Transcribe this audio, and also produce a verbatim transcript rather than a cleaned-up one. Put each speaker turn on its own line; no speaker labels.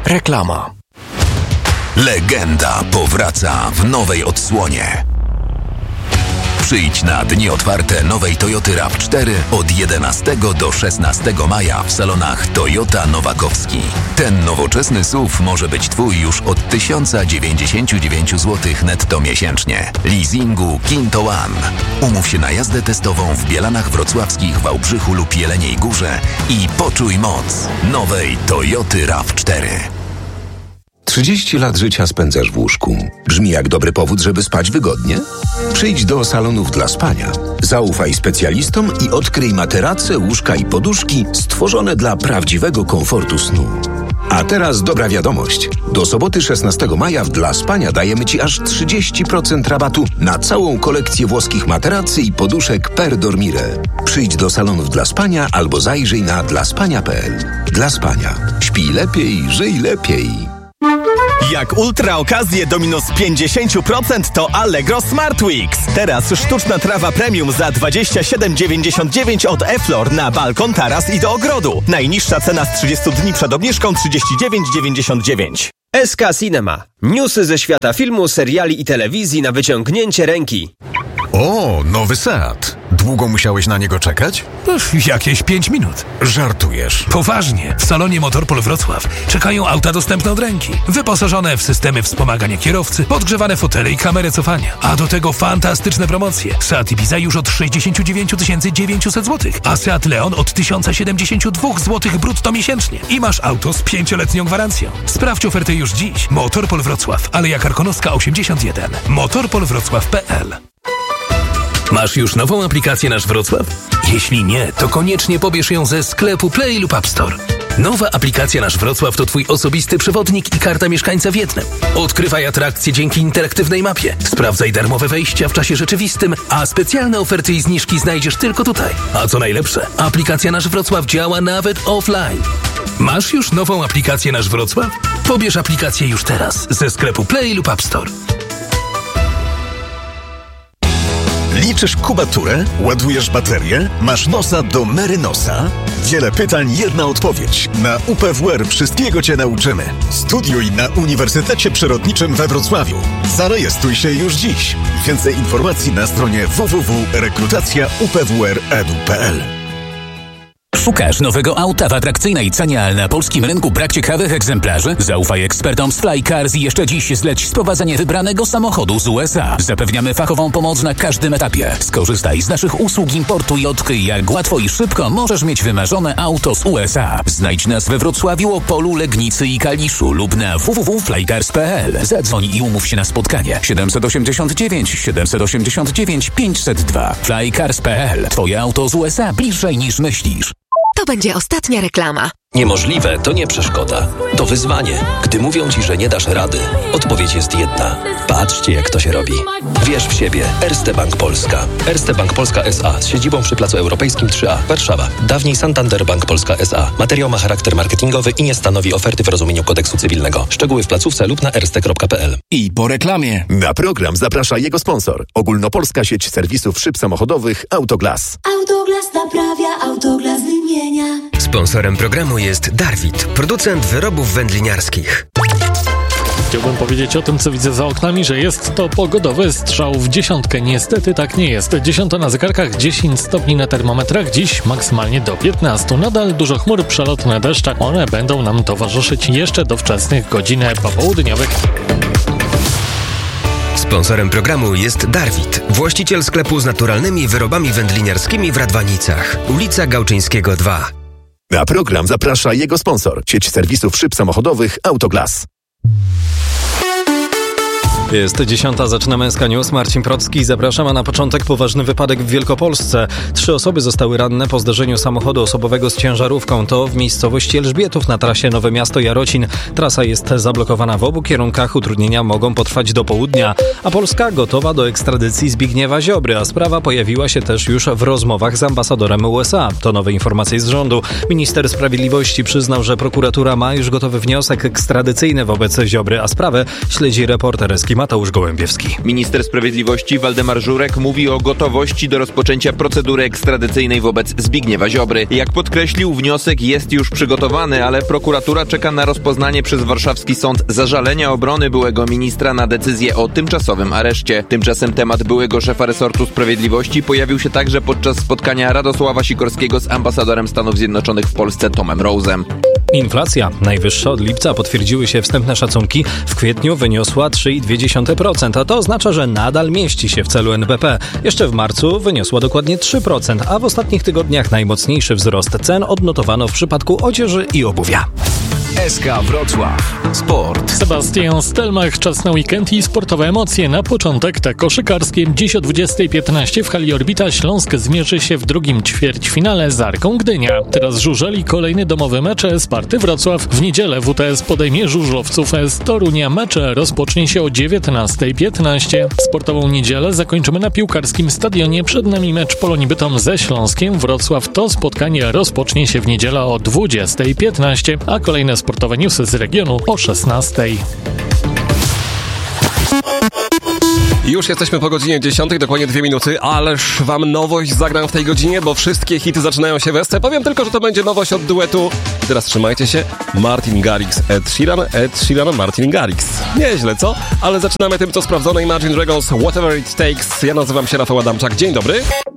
Reklama.
Legenda powraca w nowej odsłonie. Przyjdź na dni otwarte nowej Toyoty raw cztery od jedenastego do szesnastego maja w salonach Toyota Nowakowski. Ten nowoczesny S U V może być Twój już od tysiąc dziewięćdziesiąt dziewięć złotych netto miesięcznie. Leasingu Kinto One. Umów się na jazdę testową w Bielanach Wrocławskich, Wałbrzychu lub Jeleniej Górze i poczuj moc nowej Toyoty raw cztery.
trzydzieści lat życia spędzasz w łóżku. Brzmi jak dobry powód, żeby spać wygodnie? Przyjdź do salonów dla spania. Zaufaj specjalistom i odkryj materace, łóżka i poduszki stworzone dla prawdziwego komfortu snu. A teraz dobra wiadomość. Do soboty szesnastego maja w Dla Spania dajemy Ci aż trzydzieści procent rabatu na całą kolekcję włoskich materacy i poduszek Per Dormire. Przyjdź do salonów Dla Spania albo zajrzyj na dlaspania kropka pe el. Dla Spania. Śpij lepiej, żyj lepiej.
Jak ultra okazje do minus pięćdziesiąt procent to Allegro Smart Weeks. Teraz sztuczna trawa premium za dwadzieścia siedem dziewięćdziesiąt dziewięć od E-Flor na balkon, taras i do ogrodu. Najniższa cena z trzydziestu dni przed obniżką trzydzieści dziewięć dziewięćdziesiąt dziewięć.
S K Cinema. Newsy ze świata filmu, seriali i telewizji na wyciągnięcie ręki.
O, nowy Seat. Długo musiałeś na niego czekać?
Uf, jakieś pięć minut.
Żartujesz.
Poważnie. W salonie Motorpol Wrocław czekają auta dostępne od ręki. Wyposażone w systemy wspomagania kierowcy, podgrzewane fotele i kamerę cofania. A do tego fantastyczne promocje. Seat Ibiza już od sześćdziesiąt dziewięć tysięcy dziewięćset złotych, a Seat Leon od tysiąc siedemdziesiąt dwa złotych brutto miesięcznie. I masz auto z pięcioletnią gwarancją. Sprawdź ofertę już dziś. Motorpol Wrocław, Aleja Karkonoska osiemdziesiąt jeden. motorpol wrocław kropka pe el. Masz już nową aplikację Nasz Wrocław? Jeśli nie, to koniecznie pobierz ją ze sklepu Play lub App Store. Nowa aplikacja Nasz Wrocław to Twój osobisty przewodnik i karta mieszkańca w jednym. Odkrywaj atrakcje dzięki interaktywnej mapie. Sprawdzaj darmowe wejścia w czasie rzeczywistym, a specjalne oferty i zniżki znajdziesz tylko tutaj. A co najlepsze, aplikacja Nasz Wrocław działa nawet offline. Masz już nową aplikację Nasz Wrocław? Pobierz aplikację już teraz ze sklepu Play lub App Store.
Liczysz kubaturę? Ładujesz baterię? Masz nosa do Merynosa? Wiele pytań, jedna odpowiedź. Na U P W R wszystkiego Cię nauczymy. Studiuj na Uniwersytecie Przyrodniczym we Wrocławiu. Zarejestruj się już dziś. Więcej informacji na stronie w w w kropka rekrutacja u p w r kropka e d u kropka p l.
Szukasz nowego auta w atrakcyjnej cenie, ale na polskim rynku brak ciekawych egzemplarzy? Zaufaj ekspertom z Flycars i jeszcze dziś zleć sprowadzenie wybranego samochodu z U S A. Zapewniamy fachową pomoc na każdym etapie. Skorzystaj z naszych usług importu i odkryj, jak łatwo i szybko możesz mieć wymarzone auto z U S A. Znajdź nas we Wrocławiu, Opolu, Legnicy i Kaliszu lub na w w w kropka flycars kropka pe el. Zadzwoń i umów się na spotkanie. siedem osiem dziewięć siedem osiem dziewięć pięć zero dwa. flycars kropka pe el. Twoje auto z U S A bliżej niż myślisz.
To będzie ostatnia reklama.
Niemożliwe to nie przeszkoda. To wyzwanie. Gdy mówią Ci, że nie dasz rady, odpowiedź jest jedna. Patrzcie, jak to się robi. Wierz w siebie. Erste Bank Polska. Erste Bank Polska S A z siedzibą przy Placu Europejskim trzy A, Warszawa. Dawniej Santander Bank Polska S A. Materiał ma charakter marketingowy i nie stanowi oferty w rozumieniu kodeksu cywilnego. Szczegóły w placówce lub na erste kropka pe el.
I po reklamie.
Na program zaprasza jego sponsor. Ogólnopolska sieć serwisów szyb samochodowych Autoglas.
Autoglas naprawia, Autoglas wymienia.
Sponsorem programu jest Darwit, producent wyrobów wędliniarskich.
Chciałbym powiedzieć o tym, co widzę za oknami, że jest to pogodowy strzał w dziesiątkę. Niestety tak nie jest. Dziesiąta na zegarkach, dziesięć stopni na termometrach, dziś maksymalnie do piętnastu. Nadal dużo chmur, przelotne deszcze. One będą nam towarzyszyć jeszcze do wczesnych godzin popołudniowych.
Sponsorem programu jest Darwit, właściciel sklepu z naturalnymi wyrobami wędliniarskimi w Radwanicach. Ulica Gałczyńskiego dwa.
Na program zaprasza jego sponsor. Sieć serwisów szyb samochodowych Autoglas.
Jest dziesiąta, zaczyna Męska News. Marcin Procki, zapraszam, a na początek poważny wypadek w Wielkopolsce. Trzy osoby zostały ranne po zderzeniu samochodu osobowego z ciężarówką. To w miejscowości Elżbietów na trasie Nowe Miasto-Jarocin. Trasa jest zablokowana w obu kierunkach. Utrudnienia mogą potrwać do południa. A Polska gotowa do ekstradycji Zbigniewa Ziobry, a sprawa pojawiła się też już w rozmowach z ambasadorem U S A. To nowe informacje z rządu. Minister Sprawiedliwości przyznał, że prokuratura ma już gotowy wniosek ekstradycyjny wobec Ziobry, a sprawę śledzi reporter Eskimo Mateusz Gołębiewski.
Minister Sprawiedliwości Waldemar Żurek mówi o gotowości do rozpoczęcia procedury ekstradycyjnej wobec Zbigniewa Ziobry. Jak podkreślił, wniosek jest już przygotowany, ale prokuratura czeka na rozpoznanie przez warszawski sąd zażalenia obrony byłego ministra na decyzję o tymczasowym areszcie. Tymczasem temat byłego szefa resortu sprawiedliwości pojawił się także podczas spotkania Radosława Sikorskiego z ambasadorem Stanów Zjednoczonych w Polsce Tomem Rose'em.
Inflacja najwyższa od lipca, potwierdziły się wstępne szacunki. W kwietniu wyniosła trzy przecinek dwa procent, a to oznacza, że nadal mieści się w celu N B P. Jeszcze w marcu wyniosła dokładnie trzy procent, a w ostatnich tygodniach najmocniejszy wzrost cen odnotowano w przypadku odzieży i obuwia.
S K Wrocław. Sport.
Sebastian Stelmach, czas na weekend i sportowe emocje. Na początek te koszykarskie. Dziś o dwudziestej piętnaście w hali Orbita Śląsk zmierzy się w drugim ćwierćfinale z Arką Gdynia. Teraz żużeli kolejny domowy mecz Sparty Wrocław. W niedzielę W T S podejmie żużlowców z Torunia. Mecz rozpocznie się o dziewiętnasta piętnaście. Sportową niedzielę zakończymy na piłkarskim stadionie. Przed nami mecz Polonii Bytom ze Śląskiem. Wrocław to spotkanie rozpocznie się w niedzielę o dwudziestej piętnaście, a kolejne sportowe newsy z regionu o szesnastej.
Już jesteśmy po godzinie dziesiątej, dokładnie dwie minuty, ależ wam nowość zagram w tej godzinie, bo wszystkie hity zaczynają się w S C. Powiem tylko, że to będzie nowość od duetu. Teraz trzymajcie się. Martin Garrix, Ed Sheeran, Ed Sheeran, Martin Garrix. Nieźle, co? Ale zaczynamy tym, co sprawdzone. Imagine Dragons, Whatever It Takes. Ja nazywam się Rafał Adamczak. Dzień dobry.